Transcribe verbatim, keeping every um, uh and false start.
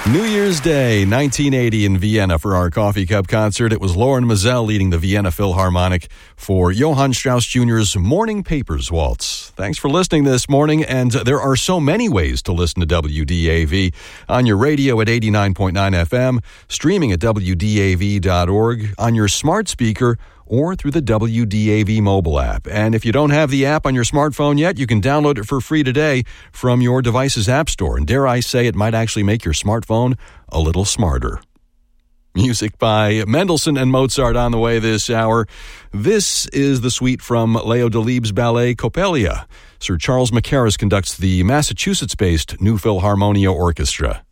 New Year's Day, nineteen eighty in Vienna for our Coffee Cup concert. It was Lauren Mazel leading the Vienna Philharmonic for Johann Strauss Junior's Morning Papers Waltz. Thanks for listening this morning, and there are so many ways to listen to W D A V. On your radio at eighty-nine point nine F M, streaming at W D A V dot org, on your smart speaker, or through the W D A V mobile app. And if you don't have the app on your smartphone yet, you can download it for free today from your device's app store. And dare I say, it might actually make your smartphone a little smarter. Music by Mendelssohn and Mozart on the way this hour. This is the suite from Leo Delibes' ballet Coppelia. Sir Charles Mackerras conducts the Massachusetts-based New Philharmonia Orchestra.